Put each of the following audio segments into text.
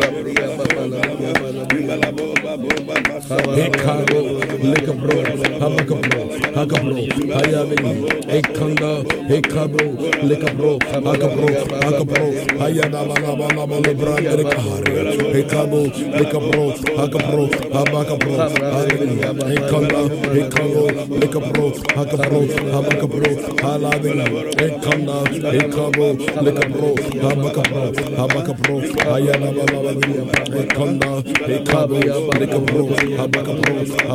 Ekabo, Lekabro, Habakabro, Hakabro, Hayabin, Ekanda, Ekabo, Lekabro, Hakabro, Hakabro, Hayadabala, Brandekahari, Ekabo, Lekabro, Hakabro, Habakabro, Ekanda, Ekabo, Lekabro, Hakabro, Habakabro, Halabin, Ekanda, Ekabo, Lekabro, Habakabro, Hayadabala, Ekanda, Ekabo, Lekabro, Habakabro,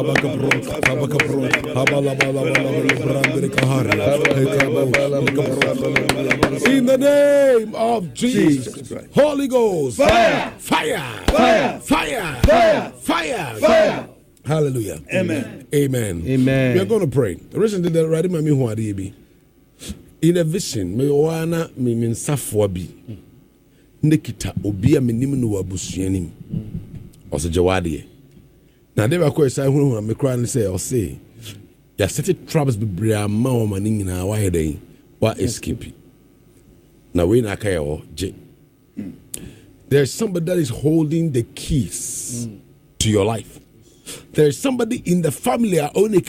in the name of Jesus, Holy Ghost, fire, fire, fire, fire, fire, fire, fire. Hallelujah. Amen. Amen. Amen. We are going to pray. Recently, the writing me who are in a vision, me wana me min safwabi. Nekita obia me nim no abusuanim. Ose jawadi. Now, they were quite saying, I'm crying and say, or say, you set it traps be bria ma maning in our way day, what escape. Now, we na kaya J. There's somebody that is holding the keys to your life. There's somebody in the family.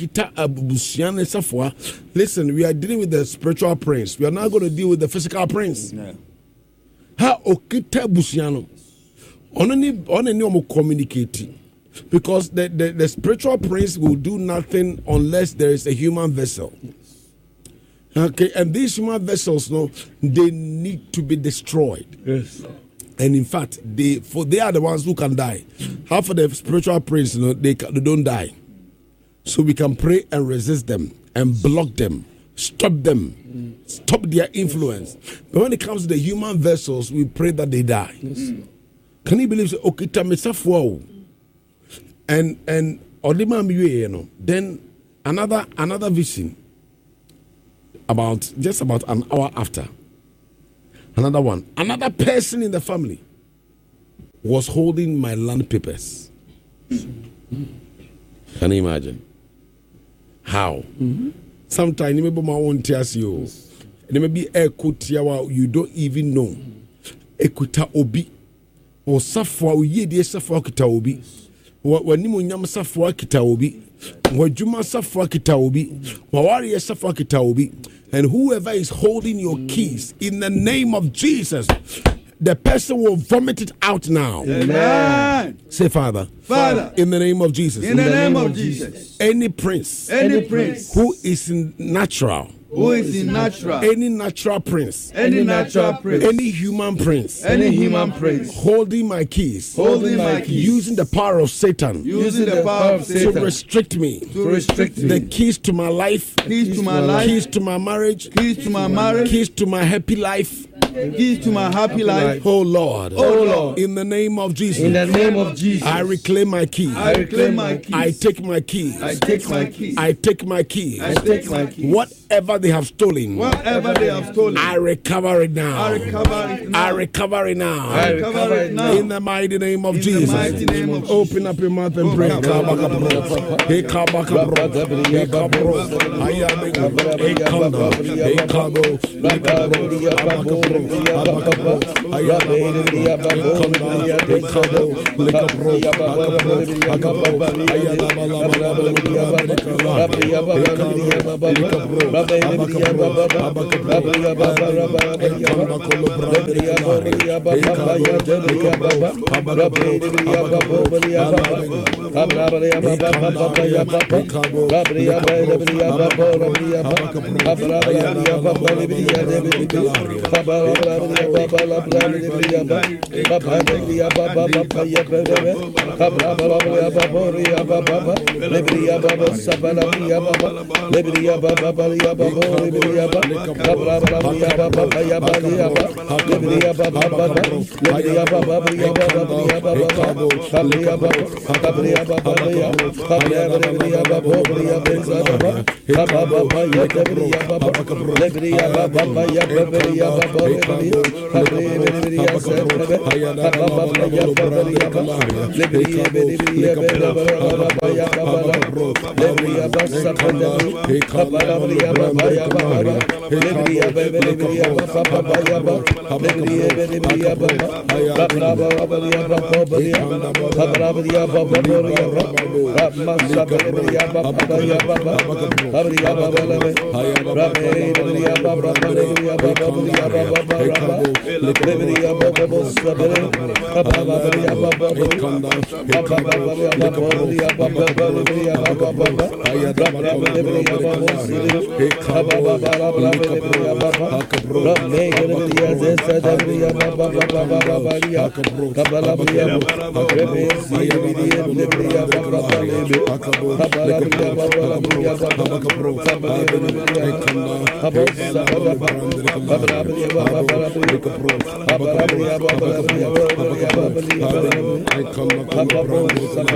Listen, we are dealing with the spiritual prince. We are not going to deal with the physical prince. Ha okita busiano. Only communicating. Because the spiritual prince will do nothing unless there is a human vessel. Okay, and these human vessels, no, they need to be destroyed. Yes. And in fact, they are the ones who can die. Half of the spiritual prince, you know, they don't die. So we can pray and resist them and block them, stop them, stop their influence. But when it comes to the human vessels, we pray that they die. Yes. Can you believe? Okay, and then another vision about an hour after, another person in the family was holding my land papers. Can you imagine how? Sometimes you maybe you don't even know ekuta obi or safwa uyedi safwa kita obi. Wanimu nyama safwa kita obi, wajuma safwa kita obi, wawari safwa kita obi, and whoever is holding your keys in the name of Jesus, the person will vomit it out now. Amen. Say, Father, in the name of Jesus, in the name of Jesus, any prince who is natural. Any natural prince, any human prince, holding my keys, using the power of Satan, to restrict me, the keys to my life, keys to my marriage, keys to my happy life. Keys to my happy life. Oh Lord, in the name of Jesus, I reclaim my keys. I take my keys. Whatever they have stolen, I recover it now. I recover it now. In the mighty name of Jesus. Open up your mouth and pray. Come